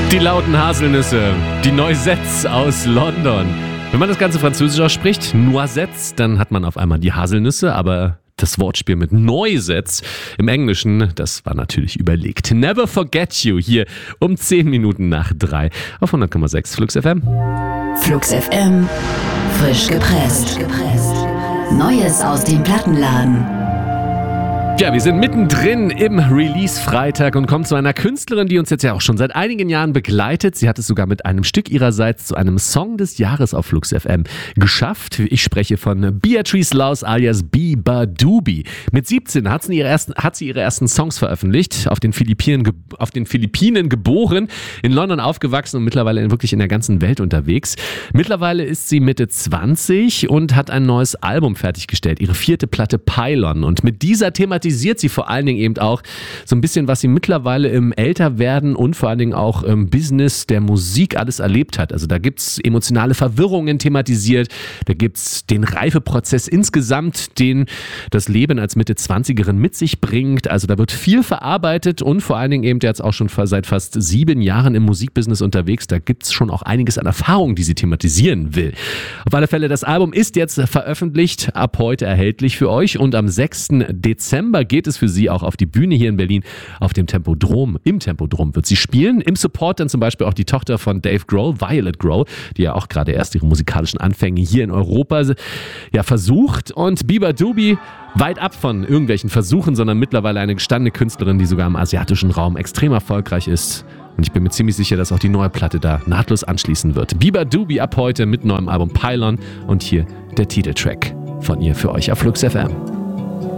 Die lauten Haselnüsse, die Noisettes aus London. Wenn man das Ganze französisch ausspricht, Noisettes, dann hat man auf einmal die Haselnüsse, aber das Wortspiel mit Noisettes im Englischen, das war natürlich überlegt. Never Forget You hier um 10 Minuten nach 3 auf 100,6 Flux FM. Flux FM, frisch gepresst. Neues aus dem Plattenladen. Ja, wir sind mittendrin im Release-Freitag und kommen zu einer Künstlerin, die uns jetzt ja auch schon seit einigen Jahren begleitet. Sie hat es sogar mit einem Stück ihrerseits zu einem Song des Jahres auf Flux FM geschafft. Ich spreche von Beatrice Laus alias Beabadoobee. Mit 17 hat sie ihre ersten Songs veröffentlicht, auf den Philippinen geboren, in London aufgewachsen und mittlerweile wirklich in der ganzen Welt unterwegs. Mittlerweile ist sie Mitte 20 und hat ein neues Album fertiggestellt, ihre 4. Platte Pylon. Und mit dieser thematisiert sie vor allen Dingen eben auch so ein bisschen, was sie mittlerweile im Älterwerden und vor allen Dingen auch im Business der Musik alles erlebt hat. Also da gibt es emotionale Verwirrungen thematisiert, da gibt es den Reifeprozess insgesamt, den das Leben als Mitte-20erin mit sich bringt. Also da wird viel verarbeitet und vor allen Dingen eben jetzt auch schon seit fast 7 Jahren im Musikbusiness unterwegs. Da gibt es schon auch einiges an Erfahrung, die sie thematisieren will. Auf alle Fälle, das Album ist jetzt veröffentlicht, ab heute erhältlich für euch und am 6. Dezember geht es für sie auch auf die Bühne hier in Berlin auf dem Tempodrom. Im Tempodrom wird sie spielen. Im Support dann zum Beispiel auch die Tochter von Dave Grohl, Violet Grohl, die ja auch gerade erst ihre musikalischen Anfänge hier in Europa versucht. Und Beabadoobee weit ab von irgendwelchen Versuchen, sondern mittlerweile eine gestandene Künstlerin, die sogar im asiatischen Raum extrem erfolgreich ist. Und ich bin mir ziemlich sicher, dass auch die neue Platte da nahtlos anschließen wird. Beabadoobee ab heute mit neuem Album Pylon und hier der Titeltrack von ihr für euch auf Flux FM.